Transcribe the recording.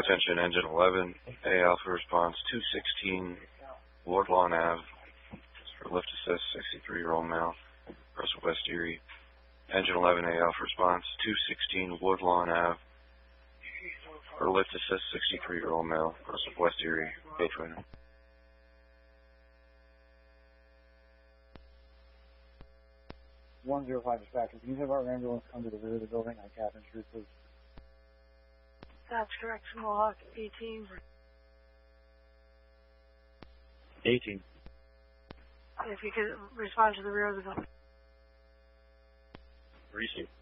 Attention, Engine 11, A Alpha response 216, Woodlawn Ave, for lift assist, 63-year-old male, Russell West Erie. Engine 11, A Alpha response 216, Woodlawn Ave, for lift assist, 63-year-old male, Russell West Erie, Gateway. 105 dispatcher, can you have our ambulance come to the rear of the building on Catherine Street, please? That's correct, Mohawk 18. 18. If you could respond to the rear of the building. Receive.